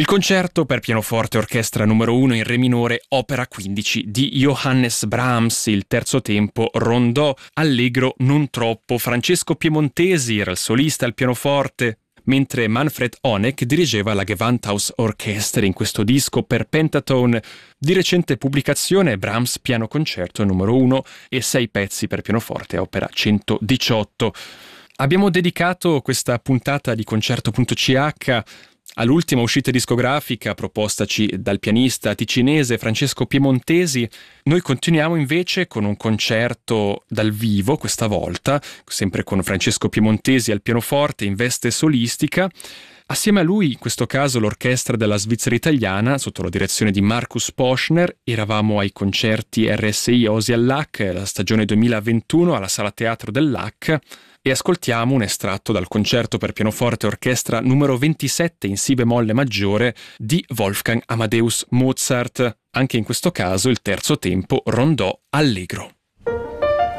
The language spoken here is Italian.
Il concerto per pianoforte e orchestra numero 1 in re minore, opera 15 di Johannes Brahms, il terzo tempo, rondò, allegro non troppo. Francesco Piemontesi era il solista al pianoforte, mentre Manfred Honeck dirigeva la Gewandhaus Orchester in questo disco per Pentatone di recente pubblicazione. Brahms piano concerto numero 1 e 6 pezzi per pianoforte, opera 118. Abbiamo dedicato questa puntata di Concerto.ch all'ultima uscita discografica propostaci dal pianista ticinese Francesco Piemontesi. Noi continuiamo invece con un concerto dal vivo, questa volta, sempre con Francesco Piemontesi al pianoforte in veste solistica. Assieme a lui, in questo caso l'orchestra della Svizzera Italiana, sotto la direzione di Markus Poschner. Eravamo ai concerti RSI Osi al LAC, la stagione 2021, alla Sala Teatro del LAC, e ascoltiamo un estratto dal concerto per pianoforte e orchestra numero 27 in si bemolle maggiore di Wolfgang Amadeus Mozart. Anche in questo caso il terzo tempo rondò allegro.